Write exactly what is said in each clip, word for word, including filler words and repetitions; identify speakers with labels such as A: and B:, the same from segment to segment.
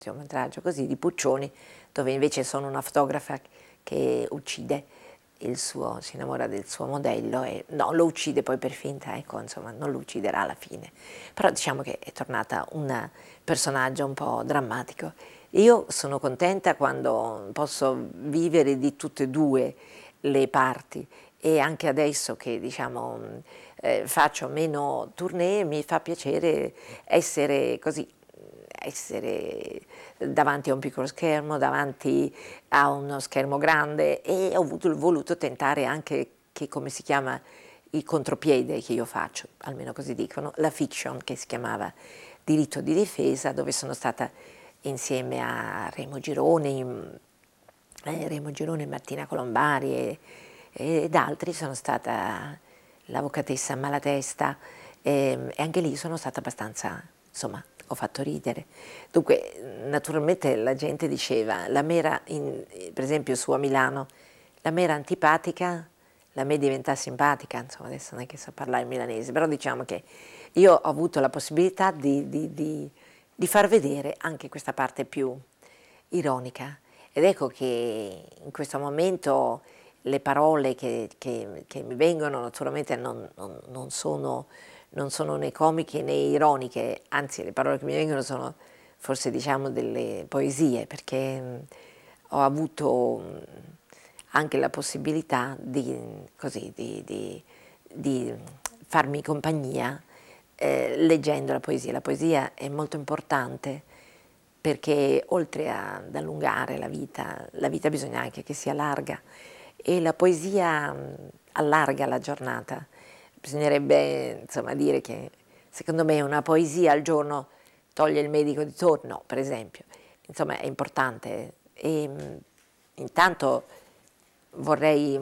A: un metraggio così di Puccioni, dove invece sono una fotografa che uccide il suo, si innamora del suo modello e no, lo uccide poi per finta, ecco, insomma, non lo ucciderà alla fine. Però diciamo che è tornata un personaggio un po' drammatico. Io sono contenta quando posso vivere di tutte e due le parti e anche adesso che diciamo eh, faccio meno tournée mi fa piacere essere così, essere davanti a un piccolo schermo, davanti a uno schermo grande e ho voluto, voluto tentare anche che, come si chiama, il contropiede che io faccio, almeno così dicono, la fiction che si chiamava Diritto di difesa, dove sono stata insieme a Remo Gironi, eh, Remo Gironi, Martina Colombari e, ed altri, sono stata l'avvocatessa Malatesta e, e anche lì sono stata abbastanza, insomma, ho fatto ridere. Dunque, naturalmente la gente diceva, la mera, in, per esempio su a Milano, la mera antipatica, la me diventa simpatica, insomma adesso non è che so parlare milanese, però diciamo che io ho avuto la possibilità di, di, di, di far vedere anche questa parte più ironica. Ed ecco che in questo momento le parole che, che, che mi vengono naturalmente non, non, non, sono, non sono né comiche né ironiche, anzi le parole che mi vengono sono forse diciamo delle poesie, perché mh, ho avuto mh, anche la possibilità di, così, di, di, di farmi compagnia eh, leggendo la poesia. La poesia è molto importante perché oltre ad allungare la vita, la vita bisogna anche che sia larga e la poesia allarga la giornata. Bisognerebbe insomma dire che secondo me una poesia al giorno toglie il medico di torno, per esempio. Insomma è importante e intanto vorrei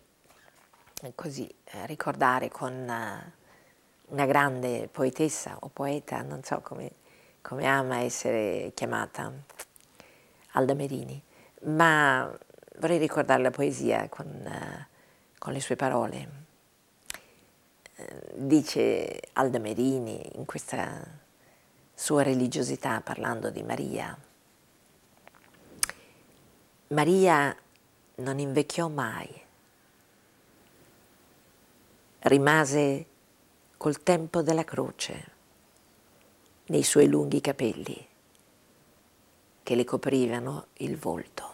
A: così ricordare con una grande poetessa o poeta, non so come, come ama essere chiamata, Alda Merini, ma vorrei ricordare la poesia con, uh, con le sue parole. Uh, dice Alda Merini in questa sua religiosità parlando di Maria: Maria non invecchiò mai, rimase col tempo della croce nei suoi lunghi capelli che le coprivano il volto.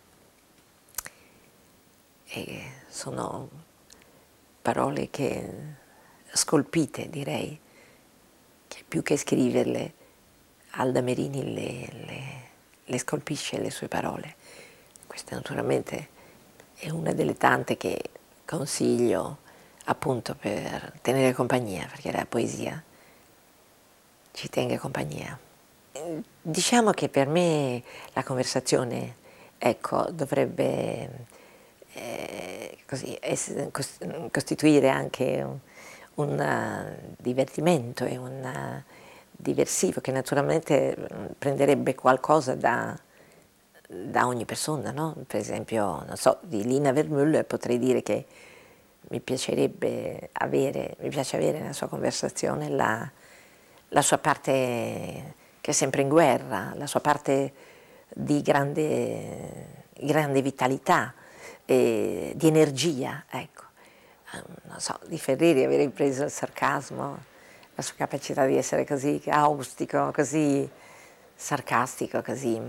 A: E sono parole che scolpite, direi, che più che scriverle Alda Merini le, le, le scolpisce le sue parole. Questa naturalmente è una delle tante che consiglio appunto per tenere compagnia, perché la poesia ci tenga compagnia. Diciamo che per me la conversazione, ecco, dovrebbe eh, così, essere, costituire anche un, un divertimento e un diversivo che naturalmente prenderebbe qualcosa da, da ogni persona, no? Per esempio, non so, di Lina Wertmüller potrei dire che mi piacerebbe avere, mi piace avere nella sua conversazione la, la sua parte che è sempre in guerra, la sua parte di grande, grande vitalità, eh, di energia, ecco. Non so, di Ferreri avrei preso il sarcasmo, la sua capacità di essere così caustico, così sarcastico, così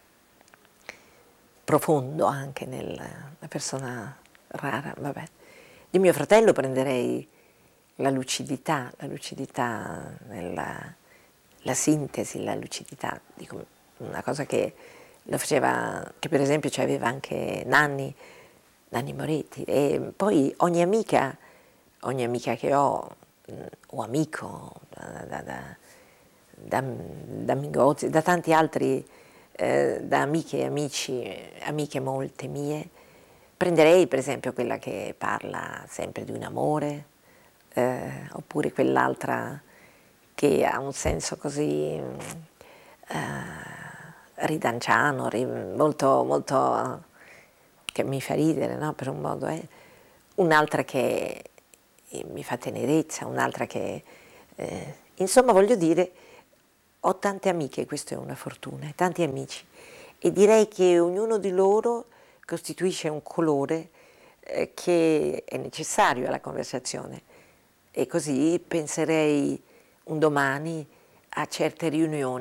A: profondo anche nella persona rara, vabbè. Di mio fratello prenderei la lucidità, la lucidità nella la sintesi, la lucidità, dico, una cosa che lo faceva, che per esempio ci aveva anche Nanni, Nanni Moretti, e poi ogni amica, ogni amica che ho, o amico, da, da, da, da, da Mingozzi, da tanti altri, eh, da amiche e amici, amiche molte mie, prenderei per esempio quella che parla sempre di un amore, eh, oppure quell'altra che ha un senso così eh, ridanciano, molto, molto che mi fa ridere, no? Per un modo, eh. Un'altra che mi fa tenerezza, un'altra che... Eh, insomma, voglio dire, Ho tante amiche, questa è una fortuna, e tanti amici, e direi che ognuno di loro costituisce un colore eh, che è necessario alla conversazione, e così penserei un domani a certe riunioni